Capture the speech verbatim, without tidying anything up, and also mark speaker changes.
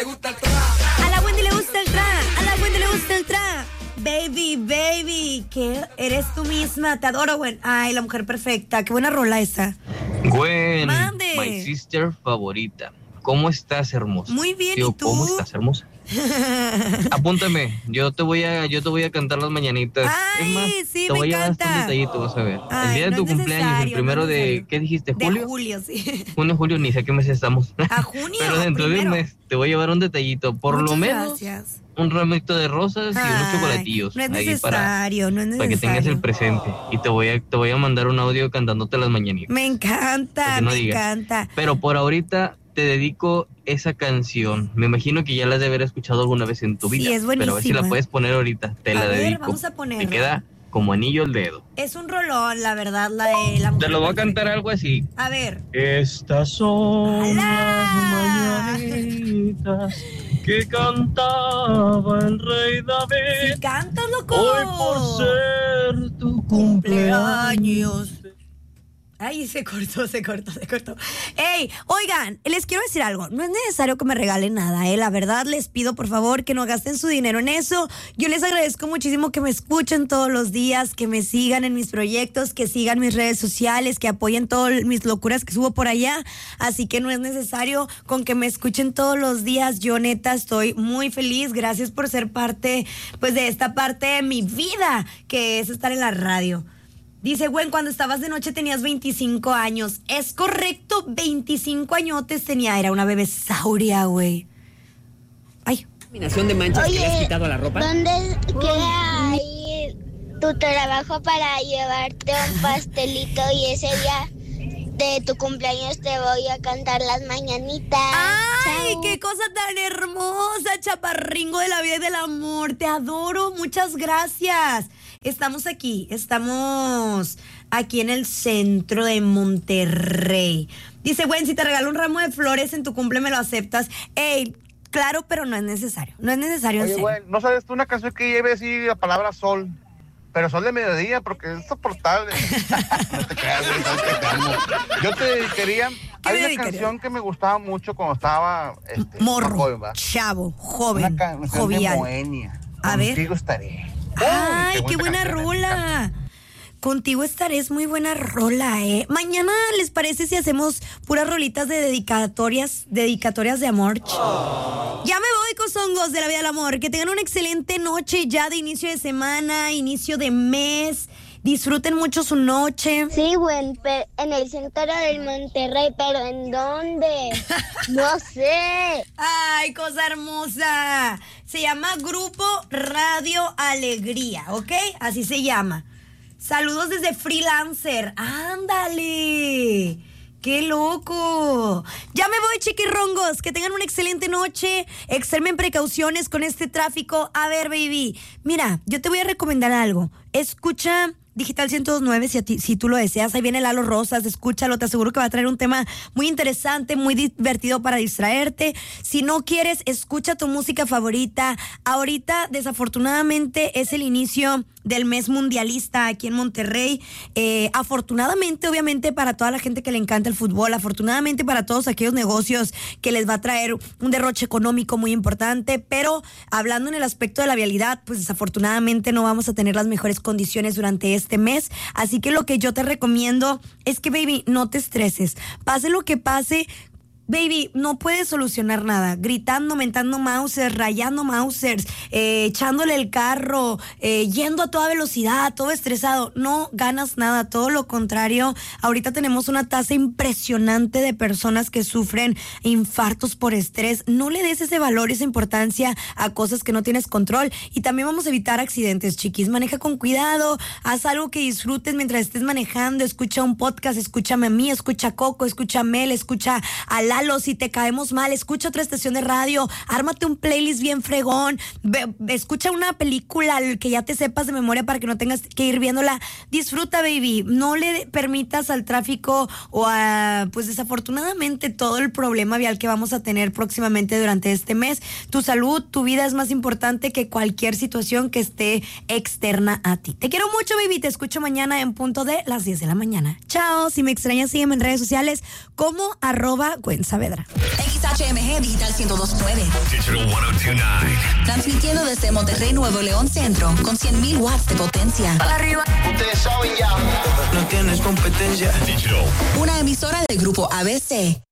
Speaker 1: le gusta el tra.
Speaker 2: A la Wendy le gusta el tra. A la Wendy le gusta el tra. Baby, baby, que eres tú misma. Te adoro, Gwen. Ay, la mujer perfecta. Qué buena rola esa.
Speaker 3: Gwen,
Speaker 2: Mande.
Speaker 3: my sister favorita. ¿Cómo estás, hermosa?
Speaker 2: Muy bien,
Speaker 3: Tío,
Speaker 2: ¿y tú?
Speaker 3: ¿Cómo estás, hermosa? Apúntame, yo te voy a, yo te voy a cantar las mañanitas.
Speaker 2: Ay,
Speaker 3: es más,
Speaker 2: sí,
Speaker 3: te
Speaker 2: me
Speaker 3: voy a dar
Speaker 2: encanta.
Speaker 3: un detallito, vas a ver.
Speaker 2: Ay,
Speaker 3: el día de
Speaker 2: no
Speaker 3: tu
Speaker 2: es
Speaker 3: cumpleaños, el
Speaker 2: necesario,
Speaker 3: primero
Speaker 2: no es
Speaker 3: de,
Speaker 2: necesario.
Speaker 3: ¿qué dijiste?
Speaker 2: De
Speaker 3: ¿Julio?
Speaker 2: julio, sí.
Speaker 3: Junio, julio, ni sé qué mes estamos.
Speaker 2: A junio,
Speaker 3: Pero dentro
Speaker 2: primero.
Speaker 3: de un mes te voy a llevar un detallito, por
Speaker 2: Muchas
Speaker 3: lo menos
Speaker 2: gracias.
Speaker 3: un ramito de rosas y
Speaker 2: Ay,
Speaker 3: unos chocolatillos.
Speaker 2: no es
Speaker 3: ahí
Speaker 2: necesario,
Speaker 3: para,
Speaker 2: no es necesario.
Speaker 3: para que tengas el presente. Y te voy a, te voy a mandar un audio cantándote las mañanitas.
Speaker 2: Me encanta,
Speaker 3: Para que no
Speaker 2: me
Speaker 3: digas.
Speaker 2: encanta.
Speaker 3: Pero por ahorita te dedico esa canción. Me imagino que ya la has de haber escuchado alguna vez en tu
Speaker 2: Sí,
Speaker 3: vida.
Speaker 2: es
Speaker 3: Pero a ver si
Speaker 2: buenísima.
Speaker 3: la puedes poner ahorita. Te
Speaker 2: A
Speaker 3: la
Speaker 2: ver,
Speaker 3: dedico.
Speaker 2: vamos a ponerla.
Speaker 3: Te queda como anillo al dedo.
Speaker 2: Es un rolón, la verdad, la de la mujer
Speaker 3: Te lo voy a
Speaker 2: perfecta.
Speaker 3: cantar algo así.
Speaker 2: A ver.
Speaker 3: Estas son
Speaker 2: ¡Hala!
Speaker 3: las mañanitas que cantaba el rey David.
Speaker 2: Si cantas, loco.
Speaker 3: Hoy por ser tu cumpleaños.
Speaker 2: Ay, se cortó, se cortó, se cortó. Ey, oigan, les quiero decir algo. No es necesario que me regalen nada, eh. La verdad, les pido, por favor, que no gasten su dinero en eso. Yo les agradezco muchísimo que me escuchen todos los días, que me sigan en mis proyectos, que sigan mis redes sociales, que apoyen todas mis locuras que subo por allá. Así que no es necesario con que me escuchen todos los días. Yo, neta, estoy muy feliz. Gracias por ser parte, pues, de esta parte de mi vida, que es estar en la radio. Dice, Gwen, cuando estabas de noche tenías veinticinco años. Es correcto, veinticinco añotes tenía. Era una bebesauria, güey. Ay.
Speaker 4: ¿Combinación de manchas
Speaker 5: Oye,
Speaker 4: que le has quitado a la ropa?
Speaker 5: ¿dónde queda ahí tu trabajo para llevarte un pastelito y ese día de tu cumpleaños te voy a cantar las mañanitas?
Speaker 2: ¡Ay,
Speaker 5: Chao.
Speaker 2: qué cosa tan hermosa, chaparringo de la vida y del amor! Te adoro, muchas gracias. Estamos aquí, estamos aquí en el centro de Monterrey. Dice, Gwen, si te regalo un ramo de flores en tu cumple, ¿me lo aceptas? Ey, claro, pero no es necesario. No es necesario.
Speaker 6: Oye, güey, ¿no sabes tú una canción que lleve así la palabra sol? Pero sol de mediodía, porque es soportable. No te creas, güey, no te amo. Yo te dedicaría... Hay una
Speaker 2: dedicarías?
Speaker 6: canción que me gustaba mucho cuando estaba... Este,
Speaker 2: Morro,
Speaker 6: joven, ¿va?
Speaker 2: chavo, joven,
Speaker 6: Una canción de
Speaker 2: jovial.
Speaker 6: Moenia.
Speaker 2: A ver.
Speaker 6: Contigo estaré.
Speaker 2: ¡Ay,
Speaker 6: Uy,
Speaker 2: qué buena
Speaker 6: canción, me
Speaker 2: rola! Contigo estaré, es muy buena rola, ¿eh? Mañana, ¿les parece si hacemos puras rolitas de dedicatorias, dedicatorias de amor? Ya me voy, cozongos de la vida del amor. Que tengan una excelente noche ya de inicio de semana, inicio de mes. Disfruten mucho su noche.
Speaker 5: Sí, güey, pe- en el centro del Monterrey, pero ¿en dónde? No sé.
Speaker 2: ¡Ay, cosa hermosa! Se llama Grupo Radio Alegría, ¿ok? Así se llama. Saludos desde Freelancer. ¡Ándale! ¡Qué loco! Ya me voy, chiquirrongos. Que tengan una excelente noche. Extremen precauciones con este tráfico. A ver, baby. Mira, yo te voy a recomendar algo. Escucha Digital ciento dos punto nueve si, a ti, si tú lo deseas. Ahí viene Lalo Rosas, escúchalo, te aseguro que va a traer un tema muy interesante, muy divertido para distraerte. Si no quieres, escucha tu música favorita. Ahorita, desafortunadamente, es el inicio del mes mundialista aquí en Monterrey. Eh, afortunadamente, obviamente, para toda la gente que le encanta el fútbol, afortunadamente para todos aquellos negocios que les va a traer un derroche económico muy importante, pero hablando en el aspecto de la vialidad, pues desafortunadamente no vamos a tener las mejores condiciones durante este mes, así que lo que yo te recomiendo es que, baby, no te estreses, pase lo que pase. Baby, no puedes solucionar nada gritando, mentando Mausers, rayando Mausers, eh, echándole el carro, eh, yendo a toda velocidad, todo estresado. No ganas nada, todo lo contrario. Ahorita tenemos una tasa impresionante de personas que sufren infartos por estrés. No le des ese valor, esa importancia a cosas que no tienes control. Y también vamos a evitar accidentes, chiquis. Maneja con cuidado, haz algo que disfrutes mientras estés manejando. Escucha un podcast, escúchame a mí, escucha a Coco, escucha a Mel, escucha a Lalo. Si te caemos mal, escucha otra estación de radio, ármate un playlist bien fregón, ve, escucha una película que ya te sepas de memoria para que no tengas que ir viéndola. Disfruta, baby, no le permitas al tráfico o a, pues desafortunadamente, todo el problema vial que vamos a tener próximamente durante este mes. Tu salud, tu vida es más importante que cualquier situación que esté externa a ti. Te quiero mucho, baby, te escucho mañana en punto de las diez de la mañana. Chao, si me extrañas sígueme en redes sociales como arroba Gwen. Saavedra.
Speaker 1: X H M G Digital ciento dos punto nueve.
Speaker 4: Digital ciento dos punto nueve.
Speaker 1: Transmitiendo desde Monterrey, Nuevo León Centro, con cien mil watts de potencia.
Speaker 7: Para arriba. Ustedes saben ya. No tienes competencia.
Speaker 4: Digital.
Speaker 1: Una emisora del grupo A B C.